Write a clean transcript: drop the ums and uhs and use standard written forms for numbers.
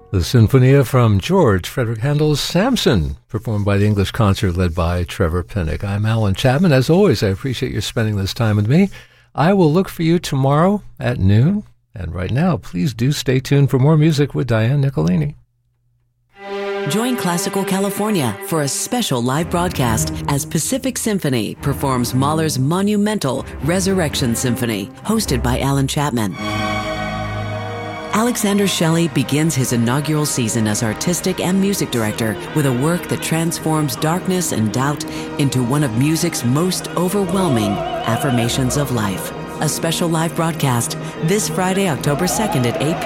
The Sinfonia from George Frederick Handel's Samson, performed by the English Concert led by Trevor Pinnock. I'm Alan Chapman. As always, I appreciate you spending this time with me. I will look for you tomorrow at noon. And right now, please do stay tuned for more music with Diane Nicolini. Join Classical California for a special live broadcast as Pacific Symphony performs Mahler's monumental Resurrection Symphony, hosted by Alan Chapman. Alexander Shelley begins his inaugural season as artistic and music director with a work that transforms darkness and doubt into one of music's most overwhelming affirmations of life. A special live broadcast this Friday, October 2nd at 8 p.m.